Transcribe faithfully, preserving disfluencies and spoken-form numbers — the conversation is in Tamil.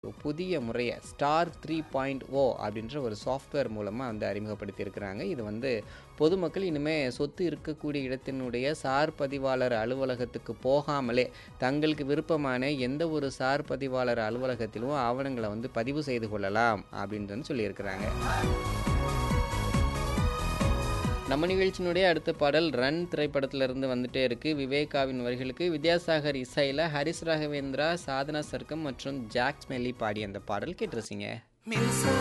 புதிய முறையை ஸ்டார் த்ரீ பாயிண்ட் ஓ அப்படின்ற ஒரு சாஃப்ட்வேர் மூலமாக வந்து அறிமுகப்படுத்தியிருக்கிறாங்க. இது வந்து பொதுமக்கள் இனிமேல் சொத்து இருக்கக்கூடிய இடத்தினுடைய சார் பதிவாளர் அலுவலகத்துக்கு போகாமலே தங்களுக்கு விருப்பமான எந்த ஒரு சார் பதிவாளர் அலுவலகத்திலும் ஆவணங்களை வந்து பதிவு செய்து கொள்ளலாம் அப்படின்னு சொல்லியிருக்கிறாங்க. நம்ம நிகழ்ச்சியினுடைய அடுத்த பாடல் ரன் திரைப்படத்திலிருந்து வந்துட்டே இருக்கு. விவேகாவின் வரிகளுக்கு வித்யாசாகர் இசையில் ஹரிஸ் ராகவேந்திரா, சாதனா சர்க்கம் மற்றும் ஜாக் ஸ்மெல்லி பாடிய அந்த பாடல் கேட்டுருசிங்க.